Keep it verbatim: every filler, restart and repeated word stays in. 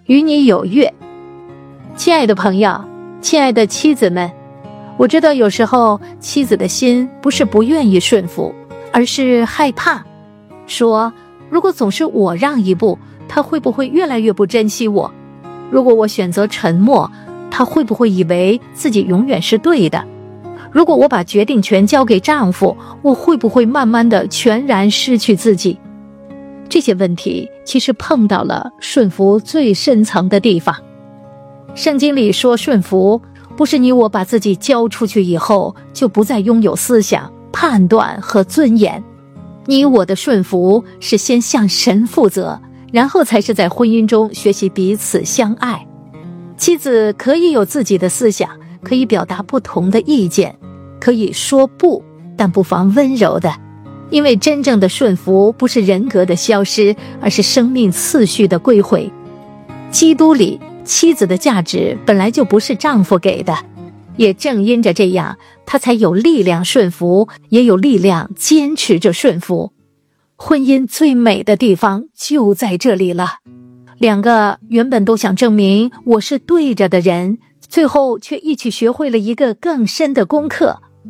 与你有约。亲爱的朋友，亲爱的妻子们，我知道有时候妻子的心不是不愿意顺服，而是害怕，说如果总是我让一步，他会不会越来越不珍惜我？如果我选择沉默，他会不会以为自己永远是对的？如果我把决定权交给丈夫，我会不会慢慢的全然失去自己？这些问题其实碰到了顺服最深层的地方。圣经里说，顺服不是你我把自己交出去以后就不再拥有思想、判断和尊严。你我的顺服是先向神负责，然后才是在婚姻中学习彼此相爱。妻子可以有自己的思想，可以表达不同的意见，可以说不，但不妨温柔的。因为真正的顺服不是人格的消失，而是生命次序的归回。基督里，妻子的价值本来就不是丈夫给的，也正因着这样，她才有力量顺服，也有力量坚持着顺服。婚姻最美的地方就在这里了。两个原本都想证明我是对着的人，最后却一起学会了一个更深的功课，